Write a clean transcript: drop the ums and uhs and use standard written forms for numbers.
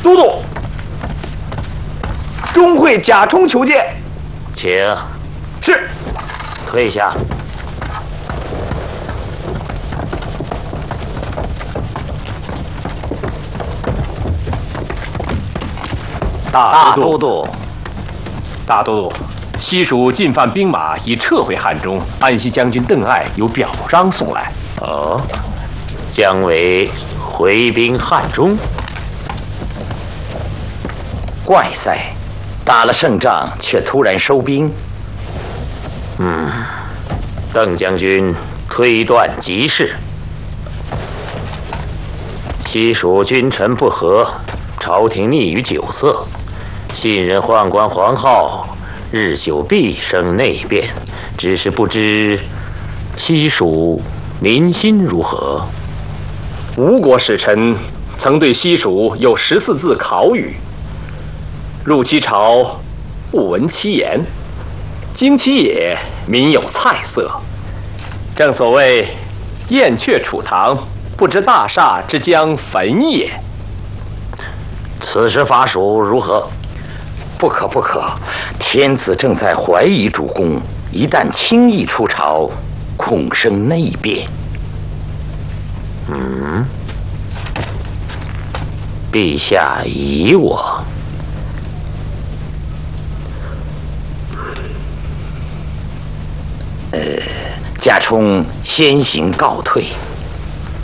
都督，钟会贾充求见。 请。 是。 退下。 大都督，大都督，西蜀进犯兵马已撤回汉中，安西将军邓艾有表彰送来。 哦，姜维回兵汉中。 怪哉，打了胜仗却突然收兵。 邓将军推断极是。西蜀君臣不和，朝廷溺于酒色，信任宦官黄皓，日久必生内变。只是不知西蜀民心如何？ 吴国使臣曾对西蜀有14字考语：入其朝，不闻其言；经其野，民有菜色。正所谓燕雀楚堂，不知大厦之将焚也。 此时伐蜀如何？ 不可不可，天子正在怀疑主公，一旦轻易出朝，恐生内变。 陛下疑我。 贾充先行告退。